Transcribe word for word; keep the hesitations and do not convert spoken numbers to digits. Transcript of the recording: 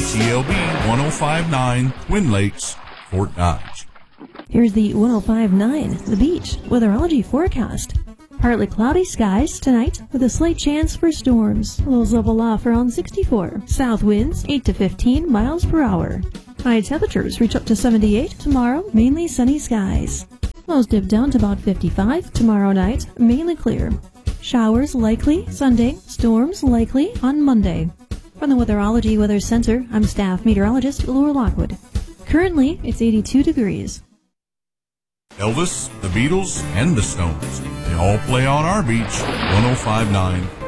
K C L B one oh five point nine, Twin Lakes, Fort Dodge. Here's the one oh five point nine, The Beach, weatherology forecast. Partly cloudy skies tonight with a slight chance for storms. Lows level off around sixty-four. South winds eight to fifteen miles per hour. High temperatures reach up to seventy-eight tomorrow, mainly sunny skies. Lows dip down to about fifty-five tomorrow night, mainly clear. Showers likely Sunday, storms likely on Monday. From the Weatherology Weather Center, I'm Staff Meteorologist Laura Lockwood. Currently, it's eighty-two degrees. Elvis, the Beatles, and the Stones. They all play on our beach, one oh five point nine